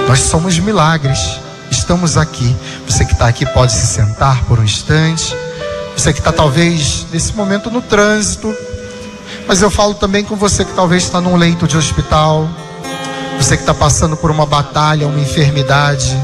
Nós somos milagres. Estamos aqui. Você que está aqui pode se sentar por um instante. Você que está talvez nesse momento no trânsito. Mas eu falo também com você que talvez está num leito de hospital. Você que está passando por uma batalha, uma enfermidade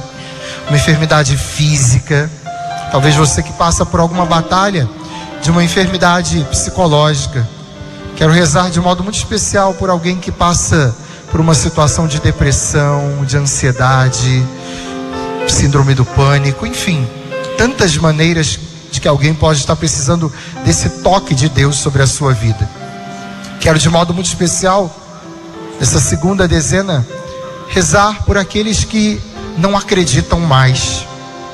física. Talvez você que passa por alguma batalha de uma enfermidade psicológica. Quero rezar de modo muito especial por alguém que passa por uma situação de depressão, de ansiedade, síndrome do pânico, enfim, tantas maneiras de que alguém pode estar precisando desse toque de Deus sobre a sua vida. Quero de modo muito especial, nessa segunda dezena, rezar por aqueles que não acreditam mais.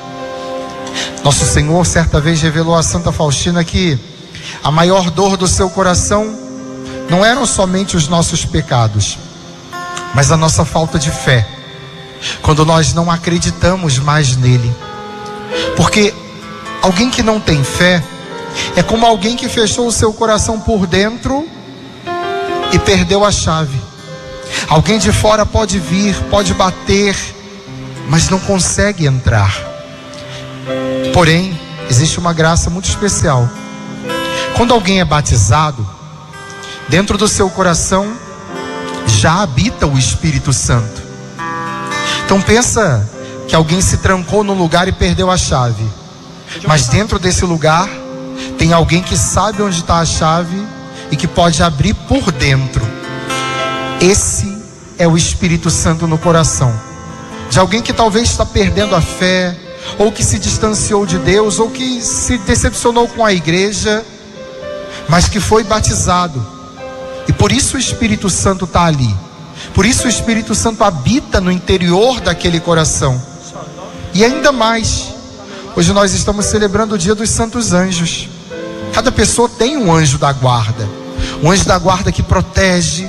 Nosso Senhor certa vez revelou a Santa Faustina que a maior dor do seu coração não eram somente os nossos pecados, mas a nossa falta de fé, quando nós não acreditamos mais nele. Porque alguém que não tem fé é como alguém que fechou o seu coração por dentro e perdeu a chave. Alguém de fora pode vir, pode bater, mas não consegue entrar. Porém, existe uma graça muito especial. Quando alguém é batizado, dentro do seu coração já habita o Espírito Santo. Então pensa que alguém se trancou no lugar e perdeu a chave. Mas dentro desse lugar tem alguém que sabe onde está a chave e que pode abrir por dentro. Esse é o Espírito Santo no coração de alguém que talvez está perdendo a fé, ou que se distanciou de Deus, ou que se decepcionou com a igreja, mas que foi batizado. E por isso o Espírito Santo está ali. Por isso o Espírito Santo habita no interior daquele coração. E ainda mais, hoje nós estamos celebrando o dia dos santos anjos. Cada pessoa tem um anjo da guarda. Um anjo da guarda que protege.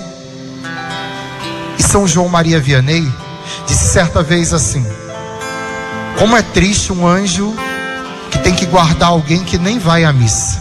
E São João Maria Vianney disse certa vez assim: como é triste um anjo que tem que guardar alguém que nem vai à missa.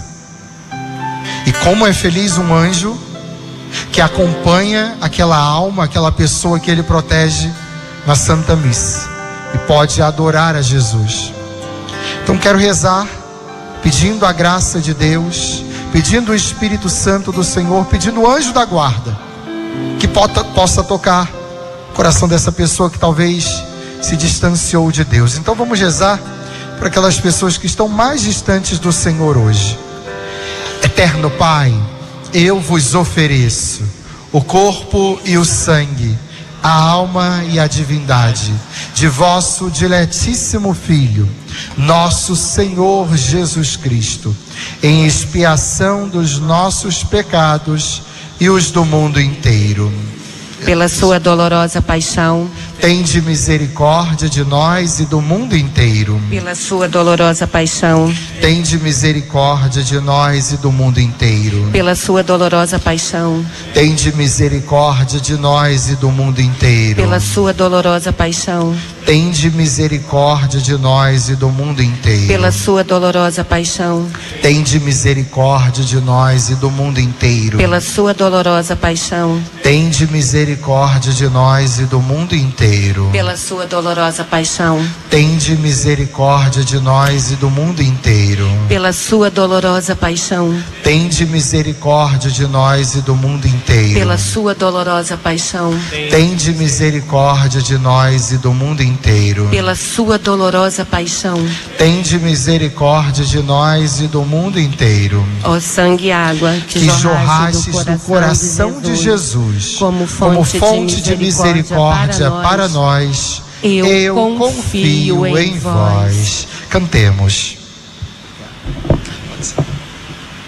E como é feliz um anjo que acompanha aquela alma, aquela pessoa que ele protege na Santa Missa e pode adorar a Jesus. Então quero rezar pedindo a graça de Deus, pedindo o Espírito Santo do Senhor, pedindo o anjo da guarda que possa tocar o coração dessa pessoa que talvez se distanciou de Deus. Então vamos rezar para aquelas pessoas que estão mais distantes do Senhor hoje. Eterno Pai, eu vos ofereço o corpo e o sangue, a alma e a divindade de vosso diletíssimo Filho, nosso Senhor Jesus Cristo, em expiação dos nossos pecados e os do mundo inteiro. Pela sua dolorosa paixão, tende misericórdia de nós e do mundo inteiro. Pela sua dolorosa paixão, tende misericórdia de nós e do mundo inteiro. Pela sua dolorosa paixão, tende misericórdia de nós e do mundo inteiro. Pela sua dolorosa paixão, tende misericórdia de nós e do mundo inteiro. Pela sua dolorosa paixão, tende misericórdia de nós e do mundo inteiro. Pela sua dolorosa paixão, tende misericórdia de nós e do mundo inteiro. Pela sua dolorosa paixão, tende misericórdia de nós e do mundo inteiro. Pela sua dolorosa paixão, tende misericórdia de nós e do mundo inteiro. Pela sua dolorosa paixão, tende misericórdia de nós e do mundo inteiro. Pela sua dolorosa paixão, tende misericórdia de nós e do mundo inteiro. Ó sangue e água que jorrastes do coração de Jesus, como fonte de misericórdia para nós, eu confio em vós. Cantemos.